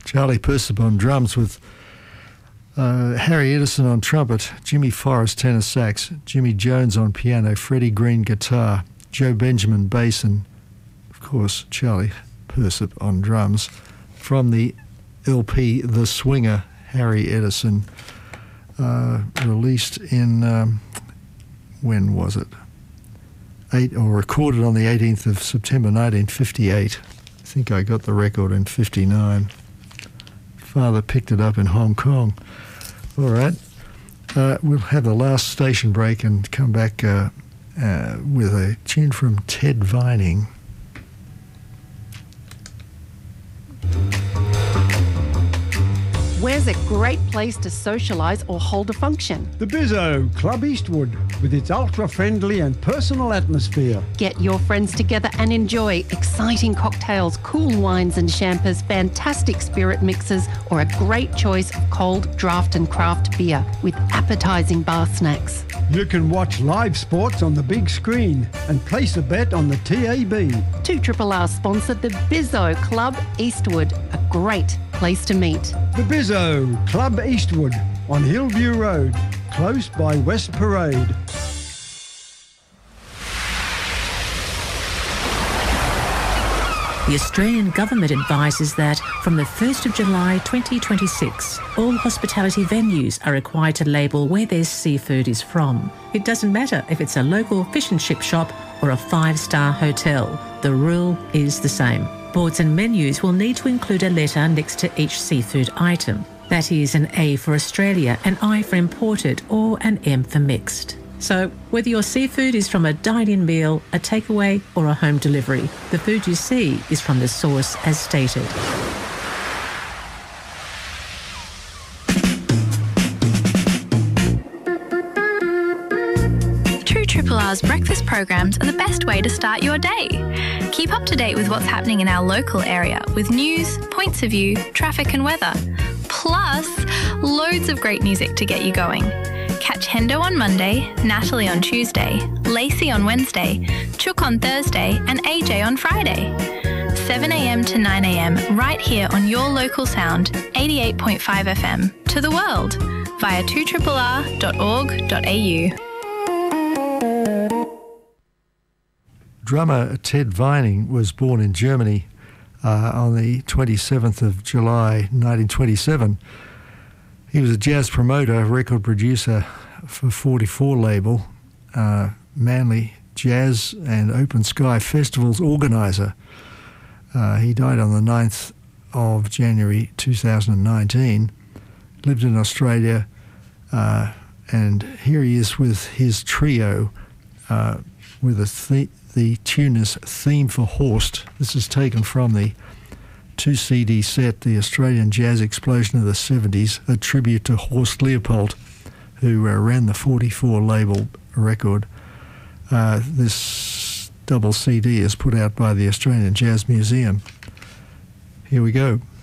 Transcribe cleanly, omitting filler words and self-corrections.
Charlie Persip on drums with Harry Edison on trumpet, Jimmy Forrest tenor sax, Jimmy Jones on piano, Freddie Green guitar, Joe Benjamin bass, and of course Charlie Persip on drums from the LP The Swinger, Harry Edison, released in, when was it? Recorded on the 18th of September 1958. I think I got the record in 59. Father picked it up in Hong Kong. All right. We'll have the last station break and come back with a tune from Ted Vining. Where's a great place to socialise or hold a function? The Bizzo, Club Eastwood, with its ultra-friendly and personal atmosphere. Get your friends together and enjoy exciting cocktails, cool wines and champers, fantastic spirit mixes, or a great choice of cold draft and craft beer with appetising bar snacks. You can watch live sports on the big screen and place a bet on the TAB. 2RRR sponsor the Bizzo Club Eastwood, a great place to meet. The Bizzo, Club Eastwood, on Hillview Road, close by West Parade. The Australian Government advises that from the 1st of July 2026, all hospitality venues are required to label where their seafood is from. It doesn't matter if it's a local fish and chip shop or a 5-star hotel. The rule is the same. Boards and menus will need to include a letter next to each seafood item. That is an A for Australia, an I for imported, or an M for mixed. So, whether your seafood is from a dine-in meal, a takeaway, or a home delivery, the food you see is from the source as stated. 2RRR's breakfast programs are the best way to start your day. Keep up to date with what's happening in our local area with news, points of view, traffic and weather. Plus, loads of great music to get you going. Catch Hendo on Monday, Natalie on Tuesday, Lacey on Wednesday, Chook on Thursday and AJ on Friday. 7 a.m. to 9 a.m. right here on your local sound, 88.5 FM, to the world via 2RRR.org.au. Drummer Ted Vining was born in Germany on the 27th of July 1927. He was a jazz promoter, record producer for 44 label, Manly Jazz and Open Sky Festivals organiser. He died on the 9th of January 2019, lived in Australia, and here he is with his trio with the tune is Theme for Horst. This is taken from the 2-CD set, The Australian Jazz Explosion of the 70s, a tribute to Horst Leopold, who ran the 44 label record. This double CD is put out by the Australian Jazz Museum. Here we go.